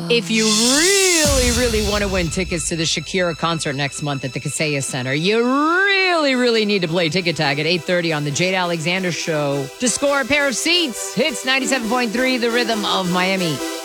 If you really, really want to win tickets to the Shakira concert next month at the Kaseya Center, you really, really need to play Ticket Tag at 8:30 on the Jade Alexander Show to score a pair of seats. Hits 97.3, the rhythm of Miami.